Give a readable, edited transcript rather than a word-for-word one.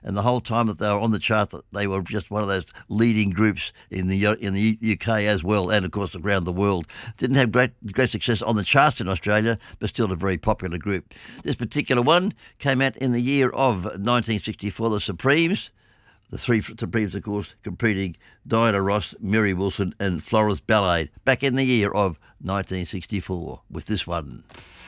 and the whole time that they were on the chart, they were just one of those leading groups in the UK as well, and of course around the world. Didn't have great success on the charts in Australia, but still a very popular group. This particular one came out in the year of 1964, the Supremes. The three Supremes, of course, competing Diana Ross, Mary Wilson and Floris Ballade, back in the year of 1964 with this one.